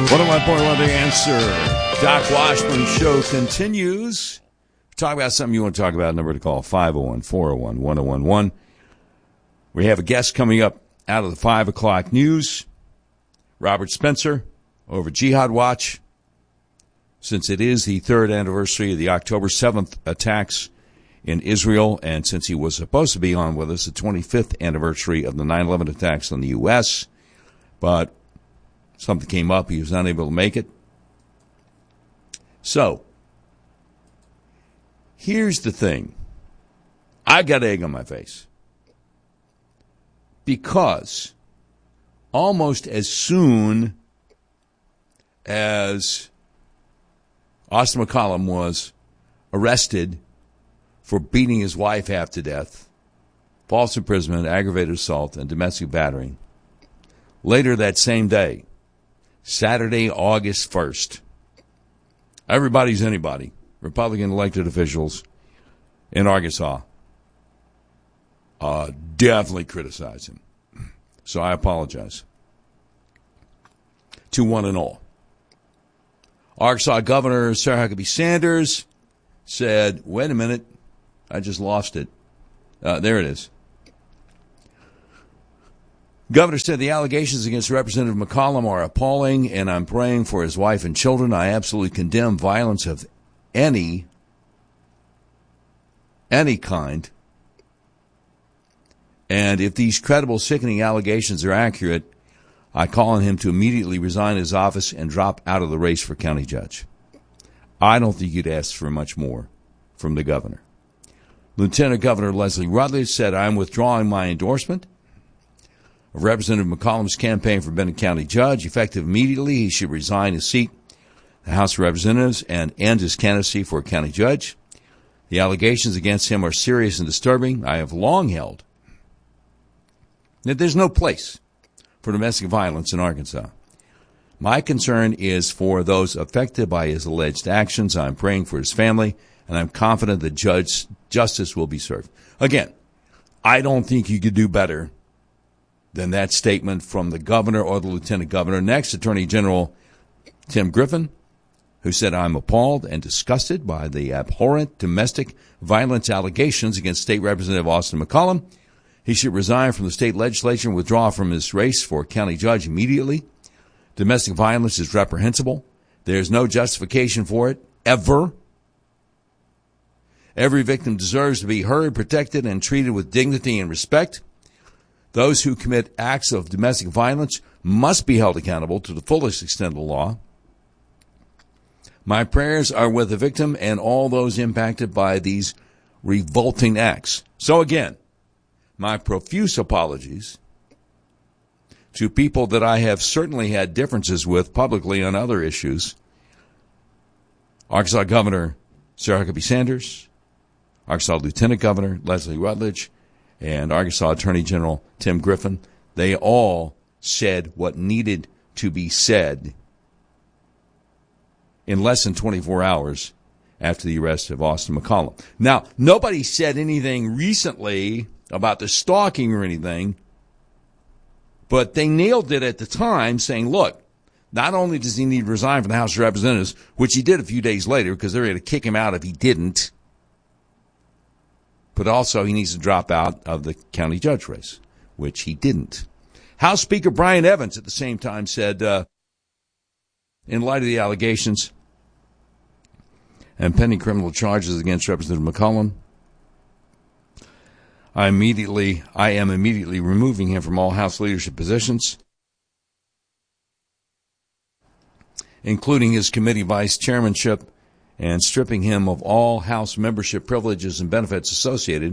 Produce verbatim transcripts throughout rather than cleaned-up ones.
one oh one point one The Answer. Doc Washburn Show continues. Talk about something you want to talk about. Number to call, five oh one, four oh one, one oh one one. We have a guest coming up out of the five o'clock news. Robert Spencer over Jihad Watch. Since it is the third anniversary of the October seventh attacks in Israel, and since he was supposed to be on with us, the twenty-fifth anniversary of the nine eleven attacks on the U S, but something came up. He was unable to make it. So, here's the thing. I got egg on my face. Because almost as soon as Austin McCollum was arrested for beating his wife half to death, false imprisonment, aggravated assault, and domestic battery, later that same day, Saturday, August first, everybody's anybody, Republican elected officials in Arkansas, uh, definitely criticize him. So I apologize to one and all. Arkansas Governor Sarah Huckabee Sanders said, wait a minute, I just lost it. Uh, there it is. Governor said the allegations against Representative McCollum are appalling, and I'm praying for his wife and children. I absolutely condemn violence of any, any kind. And if these credible, sickening allegations are accurate, I call on him to immediately resign his office and drop out of the race for county judge. I don't think you'd ask for much more from the governor. Lieutenant Governor Leslie Rutledge said, I'm withdrawing my endorsement of Representative McCollum's campaign for Benton County Judge. Effective immediately, he should resign his seat in the House of Representatives and end his candidacy for a county judge. The allegations against him are serious and disturbing. I have long held that there's no place for domestic violence in Arkansas. My concern is for those affected by his alleged actions. I'm praying for his family, and I'm confident that judge, justice will be served. Again, I don't think you could do better than that statement from the governor or the lieutenant governor. Next, Attorney General Tim Griffin, who said, I'm appalled and disgusted by the abhorrent domestic violence allegations against State Representative Austin McCollum. He should resign from the state legislature and withdraw from his race for county judge immediately. Domestic violence is reprehensible. There's no justification for it, ever. Every victim deserves to be heard, protected, and treated with dignity and respect. Those who commit acts of domestic violence must be held accountable to the fullest extent of the law. My prayers are with the victim and all those impacted by these revolting acts. So again, my profuse apologies to people that I have certainly had differences with publicly on other issues. Arkansas Governor Sarah Huckabee Sanders, Arkansas Lieutenant Governor Leslie Rutledge, and Arkansas Attorney General Tim Griffin. They all said what needed to be said in less than twenty-four hours after the arrest of Austin McCollum. Now, nobody said anything recently about the stalking or anything, but they nailed it at the time, saying, look, not only does he need to resign from the House of Representatives, which he did a few days later because they were going to kick him out if he didn't, but also he needs to drop out of the county judge race, which he didn't. House Speaker Brian Evans at the same time said, uh, in light of the allegations and pending criminal charges against Representative McCollum, I immediately, I am immediately removing him from all House leadership positions, including his committee vice chairmanship, and stripping him of all House membership privileges and benefits associated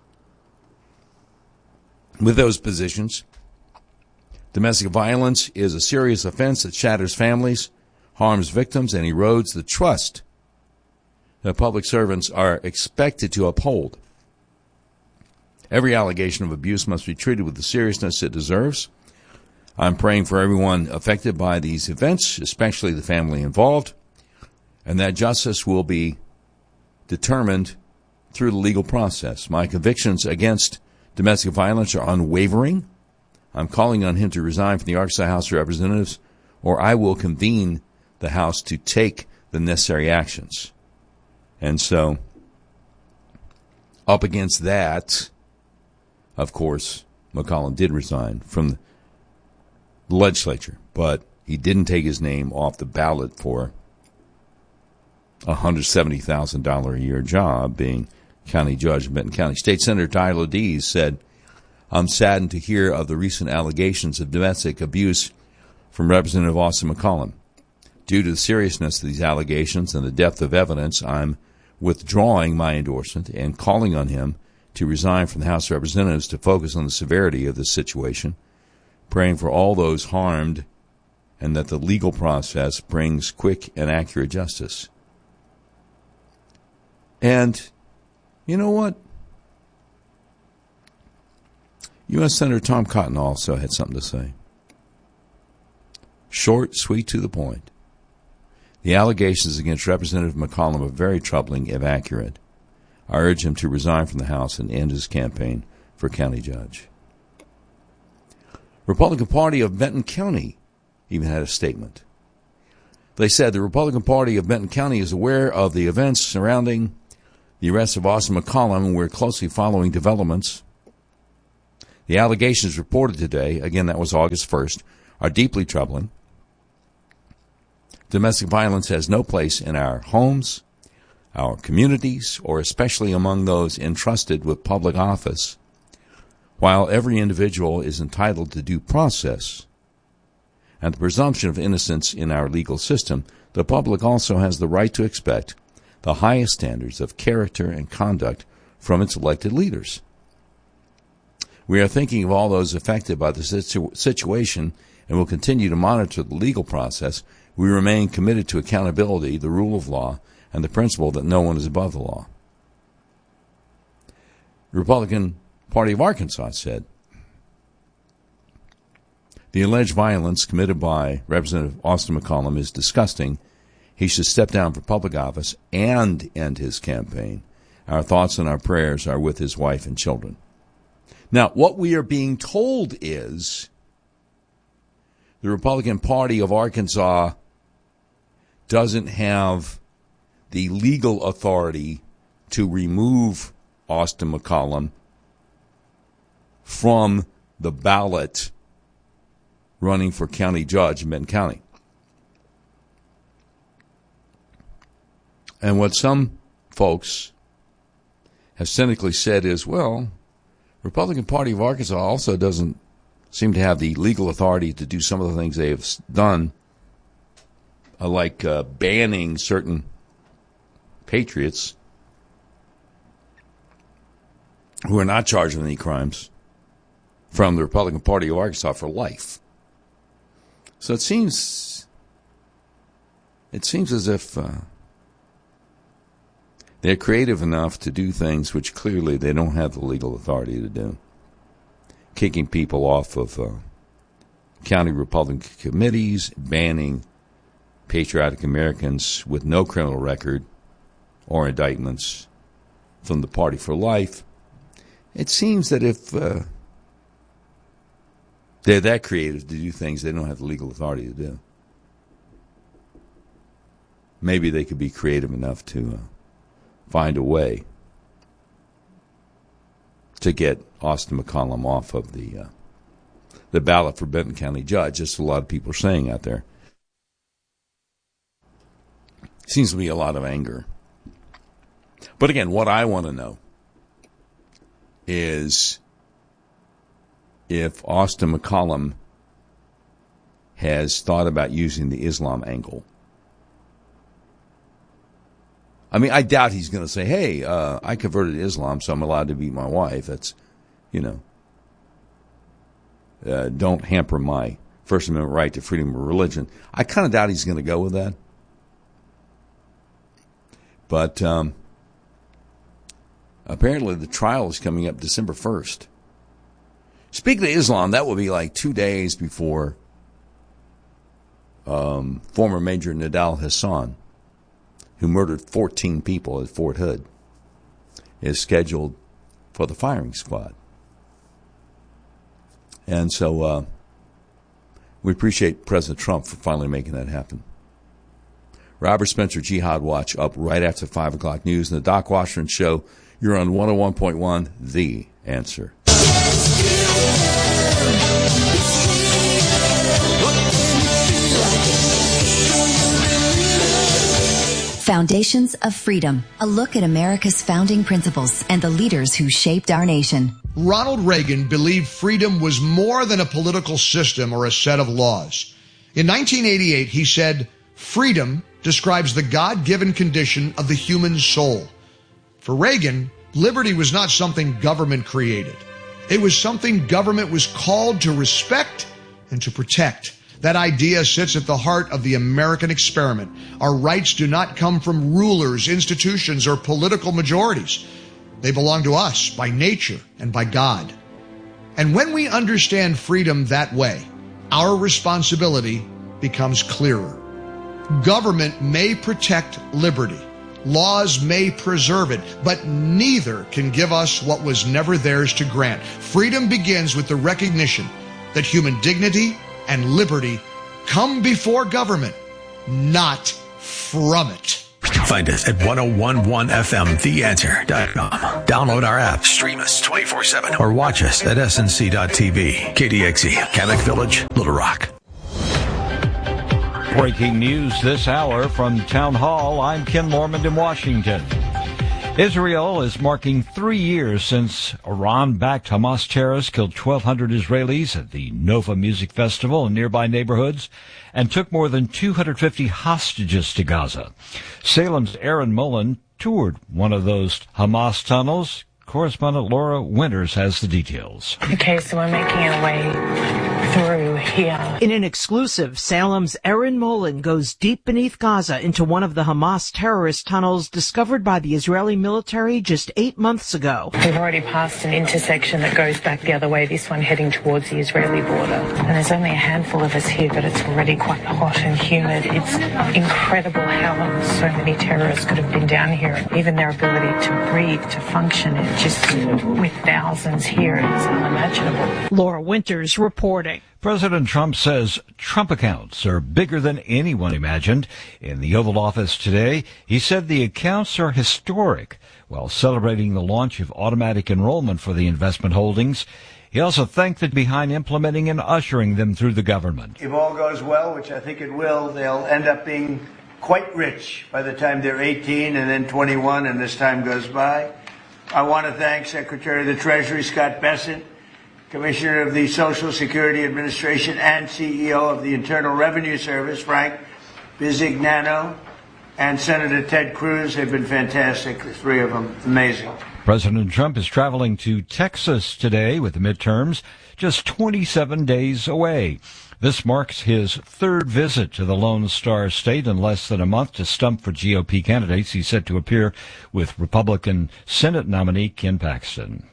with those positions. Domestic violence is a serious offense that shatters families, harms victims, and erodes the trust that public servants are expected to uphold. Every allegation of abuse must be treated with the seriousness it deserves. I'm praying for everyone affected by these events, especially the family involved, and that justice will be determined through the legal process. My convictions against domestic violence are unwavering. I'm calling on him to resign from the Arkansas House of Representatives or I will convene the House to take the necessary actions. And so, up against that, of course, McCollum did resign from the legislature, but he didn't take his name off the ballot for a one hundred seventy thousand dollars a year job being county judge in Benton County. State Senator Tyler Dees said, I'm saddened to hear of the recent allegations of domestic abuse from Representative Austin McCollum. Due to the seriousness of these allegations and the depth of evidence, I'm withdrawing my endorsement and calling on him to resign from the House of Representatives to focus on the severity of this situation, praying for all those harmed and that the legal process brings quick and accurate justice. And you know what? U S Senator Tom Cotton also had something to say. Short, sweet, to the point. The allegations against Representative McCollum are very troubling, if accurate. I urge him to resign from the House and end his campaign for county judge. Republican Party of Benton County even had a statement. They said the Republican Party of Benton County is aware of the events surrounding the arrest of Austin McCollum, and we're closely following developments. The allegations reported today, again that was August first, are deeply troubling. Domestic violence has no place in our homes, our communities, or especially among those entrusted with public office. While every individual is entitled to due process and the presumption of innocence in our legal system, the public also has the right to expect the highest standards of character and conduct from its elected leaders. We are thinking of all those affected by the situ- situation and will continue to monitor the legal process. We remain committed to accountability, the rule of law, and the principle that no one is above the law. The Republican Party of Arkansas said, the alleged violence committed by Representative Austin McCollum is disgusting. He should step down from public office and end his campaign. Our thoughts and our prayers are with his wife and children. Now, what we are being told is the Republican Party of Arkansas doesn't have the legal authority to remove Austin McCollum from the ballot running for county judge in Benton County. And what some folks have cynically said is, well, Republican Party of Arkansas also doesn't seem to have the legal authority to do some of the things they have done, uh, like uh, banning certain patriots who are not charged with any crimes from the Republican Party of Arkansas for life. So it seems, it seems as if uh, they're creative enough to do things which clearly they don't have the legal authority to do. Kicking people off of uh, county Republican committees, banning patriotic Americans with no criminal record or indictments from the party for life. It seems that if uh, they're that creative to do things they don't have the legal authority to do, maybe they could be creative enough to uh, find a way to get Austin McCollum off of the uh, the ballot for Benton County Judge. Just a lot of people are saying out there. Seems to be a lot of anger. But again, what I want to know is if Austin McCollum has thought about using the Islam angle. I mean, I doubt he's going to say, hey, uh, I converted to Islam, so I'm allowed to beat my wife. That's, you know, uh, don't hamper my First Amendment right to freedom of religion. I kind of doubt he's going to go with that. But um, apparently the trial is coming up December first. Speaking of Islam, that will be like two days before um, former Major Nidal Hassan, who murdered fourteen people at Fort Hood, is scheduled for the firing squad. And so uh, We appreciate President Trump for finally making that happen. Robert Spencer, Jihad Watch, up right after five o'clock news. And the Doc Washburn Show, you're on one oh one point one, The Answer. Foundations of Freedom, a look at America's founding principles and the leaders who shaped our nation. Ronald Reagan believed freedom was more than a political system or a set of laws. In nineteen eighty-eight, he said, "Freedom describes the God-given condition of the human soul." For Reagan, liberty was not something government created. It was something government was called to respect and to protect. That idea sits at the heart of the American experiment. Our rights do not come from rulers, institutions, or political majorities. They belong to us by nature and by God. And when we understand freedom that way, our responsibility becomes clearer. Government may protect liberty. Laws may preserve it, but neither can give us what was never theirs to grant. Freedom begins with the recognition that human dignity and liberty come before government, not from it. Find us at ten eleven F M the answer dot com. Download our app, stream us twenty-four seven, or watch us at S N C dot T V. K D X E, Kamek Village, Little Rock. Breaking news this hour from Town Hall. I'm Ken Lormand in Washington. Israel is marking three years since Iran-backed Hamas terrorists killed twelve hundred Israelis at the Nova Music Festival in nearby neighborhoods and took more than two hundred fifty hostages to Gaza. Salem's Aaron Mullen toured one of those Hamas tunnels. Correspondent Laura Winters has the details. Okay, so we're making our way through here. In an exclusive, Salem's Aaron Mullen goes deep beneath Gaza into one of the Hamas terrorist tunnels discovered by the Israeli military just eight months ago. We've already passed an intersection that goes back the other way, this one heading towards the Israeli border. And there's only a handful of us here, but it's already quite hot and humid. It's incredible how so many terrorists could have been down here. Even their ability to breathe, to function, it just with thousands here, it's unimaginable. Laura Winters reporting. President Trump says Trump accounts are bigger than anyone imagined. In the Oval Office today, he said the accounts are historic while celebrating the launch of automatic enrollment for the investment holdings. He also thanked the behind implementing and ushering them through the government. If all goes well, which I think it will, they'll end up being quite rich by the time they're eighteen and then twenty-one and this time goes by. I want to thank Secretary of the Treasury Scott Bessent, Commissioner of the Social Security Administration and C E O of the Internal Revenue Service, Frank Bisignano, and Senator Ted Cruz. They've been fantastic, the three of them. Amazing. President Trump is traveling to Texas today with the midterms just twenty-seven days away. This marks his third visit to the Lone Star State in less than a month to stump for G O P candidates. He's set to appear with Republican Senate nominee Ken Paxton.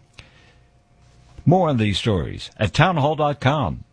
More on these stories at townhall dot com.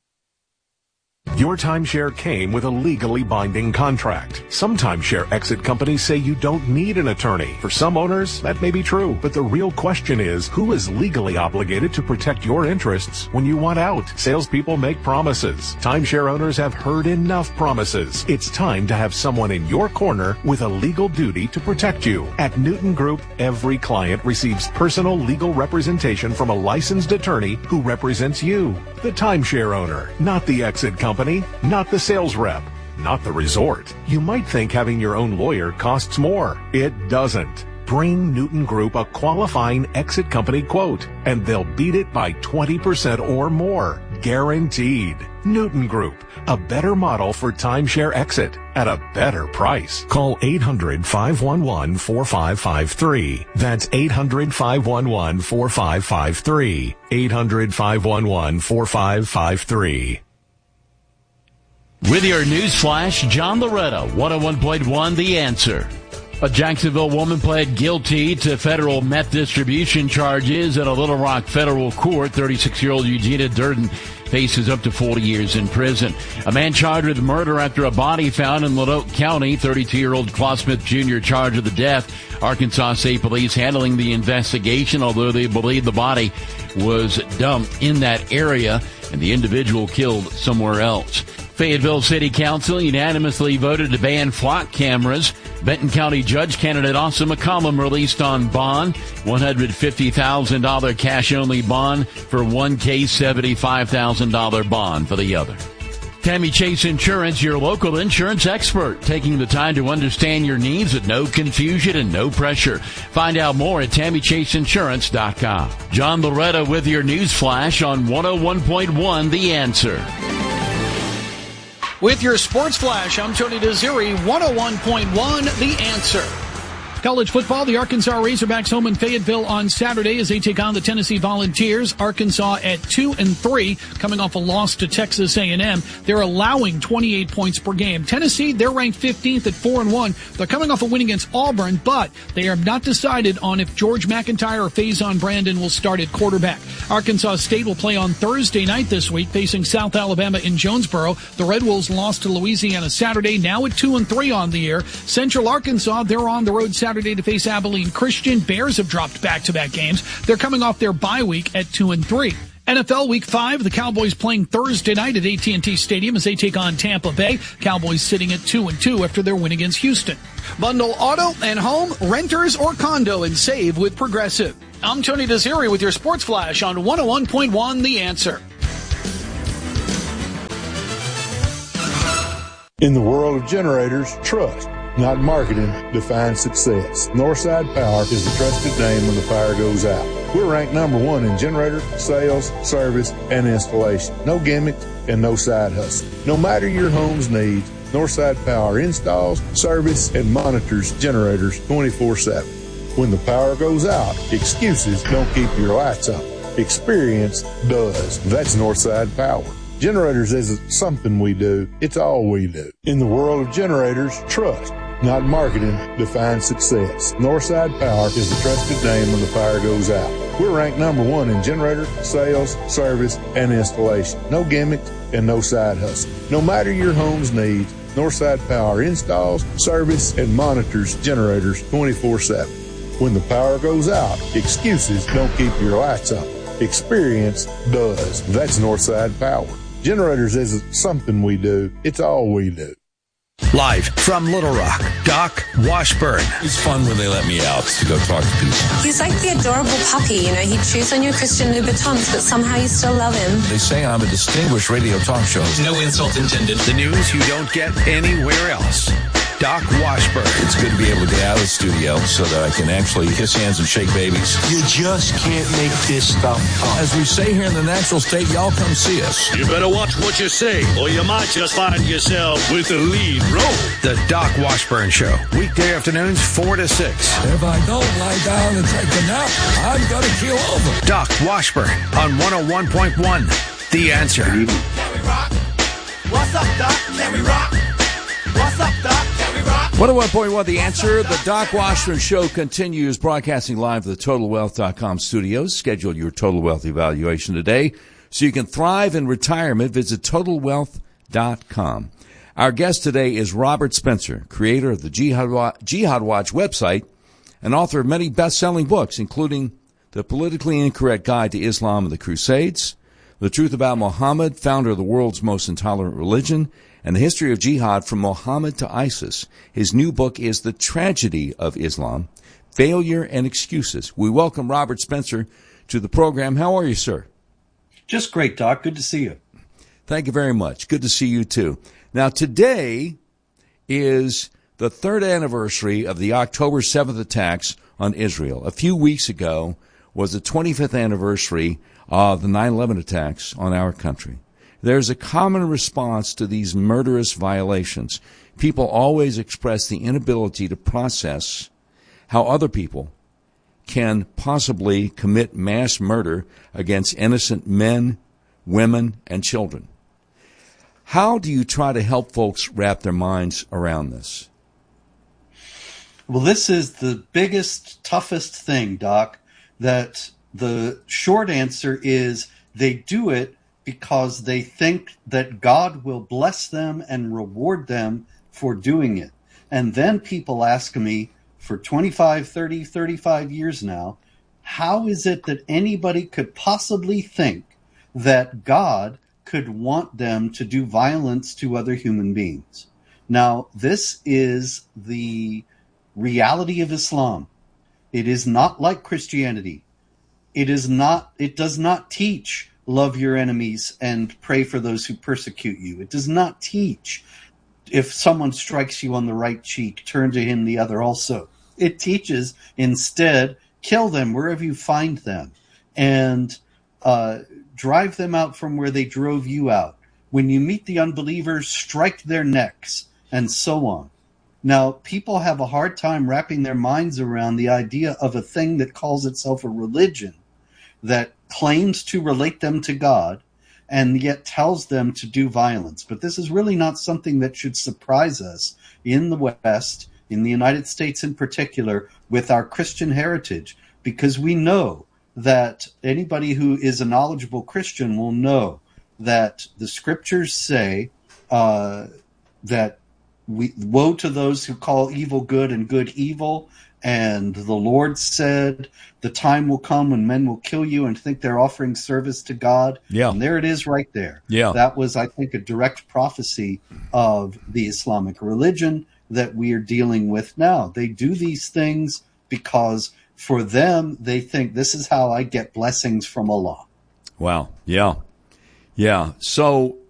Your timeshare came with a legally binding contract. Some timeshare exit companies say you don't need an attorney. For some owners, that may be true. But the real question is, who is legally obligated to protect your interests when you want out? Salespeople make promises. Timeshare owners have heard enough promises. It's time to have someone in your corner with a legal duty to protect you. At Newton Group, every client receives personal legal representation from a licensed attorney who represents you, the timeshare owner, not the exit company, not the sales rep, not the resort. You might think having your own lawyer costs more. It doesn't. Bring Newton Group a qualifying exit company quote, and they'll beat it by twenty percent or more. Guaranteed. Newton Group, a better model for timeshare exit at a better price. Call eight hundred, five one one, four five five three. That's eight hundred, five one one, four five five three. eight hundred, five one one, four five five three. With your news flash, John Loretta, one oh one point one The Answer. A Jacksonville woman pled guilty to federal meth distribution charges at a Little Rock federal court. thirty-six-year-old Eugenia Durden faces up to forty years in prison. A man charged with murder after a body found in Lanoke County. thirty-two-year-old Claude Smith Junior charged with the death. Arkansas State Police handling the investigation, although they believe the body was dumped in that area. and the individual killed somewhere else. Fayetteville City Council unanimously voted to ban flock cameras. Benton County Judge candidate Asa McCollum released on bond, one hundred fifty thousand dollars cash-only bond for one case, seventy-five thousand dollars bond for the other. Tammy Chase Insurance, your local insurance expert, taking the time to understand your needs with no confusion and no pressure. Find out more at tammy chase insurance dot com. John Loretta with your news flash on one oh one point one The Answer. With your sports flash, I'm Tony Desiri, one oh one point one The Answer. College football, the Arkansas Razorbacks home in Fayetteville on Saturday as they take on the Tennessee Volunteers. Arkansas at two and three, coming off a loss to Texas A and M. They're allowing twenty-eight points per game. Tennessee, they're ranked fifteenth at four and one. They're coming off a win against Auburn, but they are not decided on if George McIntyre or Faison Brandon will start at quarterback. Arkansas State will play on Thursday night this week, facing South Alabama in Jonesboro. The Red Wolves lost to Louisiana Saturday, now at two and three on the year. Central Arkansas, they're on the road Saturday to face Abilene Christian. Bears have dropped back-to-back games. They're coming off their bye week at two and three. N F L Week five, the Cowboys playing Thursday night at A T and T Stadium as they take on Tampa Bay. Cowboys sitting at two and two after their win against Houston. Bundle auto and home, renters or condo, and save with Progressive. I'm Tony Desiri with your Sports Flash on one oh one point one The Answer. In the world of generators, trust, not marketing, defines success. Northside Power is the trusted name when the fire goes out. We're ranked number one in generator, sales, service, and installation. No gimmicks and no side hustle. No matter your home's needs, Northside Power installs, service, and monitors generators twenty-four seven. When the power goes out, excuses don't keep your lights on. Experience does. That's Northside Power. Generators isn't something we do, it's all we do. In the world of generators, trust, not marketing, defines success. Northside Power is the trusted name when the fire goes out. We're ranked number one in generator, sales, service, and installation. No gimmicks and no side hustle. No matter your home's needs, Northside Power installs, service, and monitors generators twenty-four seven. When the power goes out, excuses don't keep your lights on. Experience does. That's Northside Power. Generators isn't something we do, it's all we do. Live from Little Rock, Doc Washburn. It's fun when they let me out to go talk to people. He's like the adorable puppy, you know, he chews on your Christian Louboutins, but somehow you still love him. They say I'm a distinguished radio talk show. No insult intended. The news you don't get anywhere else. Doc Washburn. It's good to be able to get out of the studio so that I can actually kiss hands and shake babies. You just can't make this stuff up. As we say here in the natural state, y'all come see us. You better watch what you say, or you might just find yourself with the lead role. The Doc Washburn Show. Weekday afternoons, four to six. If I don't lie down and take a nap, I'm going to keel over. Doc Washburn on one oh one point one. The Answer. Can we rock? What's up, Doc? Can we rock? What's up, Doc? Can we rock? one oh one point one The Answer. The Doc Washburn Show continues broadcasting live from the Total Wealth dot com studios. Schedule your Total Wealth evaluation today so you can thrive in retirement. Visit Total Wealth dot com. Our guest today is Robert Spencer, creator of the Jihad Watch, Jihad Watch website and author of many best-selling books, including The Politically Incorrect Guide to Islam and the Crusades, The Truth About Muhammad, founder of the world's most intolerant religion, and the history of jihad from Muhammad to ISIS. His new book is The Tragedy of Islam, Failure and Excuses. We welcome Robert Spencer to the program. How are you, sir? Just great, Doc. Good to see you. Thank you very much. Good to see you, too. Now, today is the third anniversary of the October seventh attacks on Israel. A few weeks ago was the twenty-fifth anniversary of the nine eleven attacks on our country. There's a common response to these murderous violations. People always express the inability to process how other people can possibly commit mass murder against innocent men, women, and children. How do you try to help folks wrap their minds around this? Well, this is the biggest, toughest thing, Doc, that the short answer is they do it because they think that God will bless them and reward them for doing it. And then people ask me for twenty-five, thirty, thirty-five years now, how is it that anybody could possibly think that God could want them to do violence to other human beings. Now, this is the reality of Islam. It is not like Christianity. It is not, it does not teach love your enemies and pray for those who persecute you. It does not teach if someone strikes you on the right cheek, turn to him the other also. It teaches instead, kill them wherever you find them and uh, drive them out from where they drove you out. When you meet the unbelievers, strike their necks, and so on. Now, people have a hard time wrapping their minds around the idea of a thing that calls itself a religion that claims to relate them to God and yet tells them to do violence. But this is really not something that should surprise us in the West, in the United States in particular, with our Christian heritage, because we know that anybody who is a knowledgeable Christian will know that the scriptures say uh, that we, woe to those who call evil good and good evil. And the Lord said, the time will come when men will kill you and think they're offering service to God. Yeah. And there it is right there. Yeah. That was, I think, a direct prophecy of the Islamic religion that we are dealing with now. They do these things because for them, they think this is how I get blessings from Allah. Wow. Yeah. Yeah. So